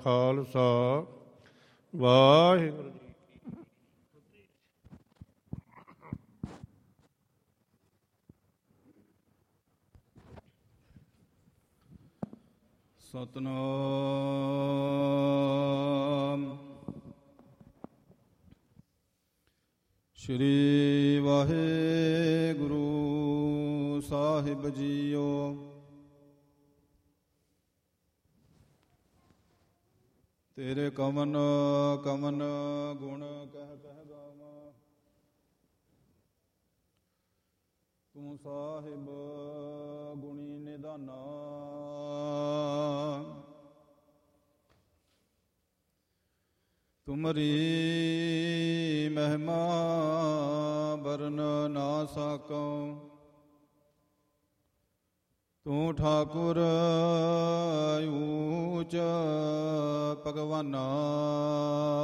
ਖਾਲਸਾ ਵਾਹਿਗੁਰੂ ਜੀ ਕੀ ਸਤਿਨਾਮ ਸ਼੍ਰੀ ਵਾਹਿਗੁਰੂ ਸਾਹਿਬ JIO. ਤੇਰੇ ਕਵਨ ਕਵਨ ਗੁਣ ਕਹਿ ਕਹਿ ਗਾਵਾਂ, ਤੂੰ ਸਾਹਿਬ ਗੁਣੀ ਨਿਧਾਨਾ। ਤੁਮਰੀ ਮਹਿਮਾ ਵਰਨ ਨਾ ਸਕਉ, ਤੂੰ ਠਾਕੁਰ ਊਚ ਭਗਵਾਨਾ।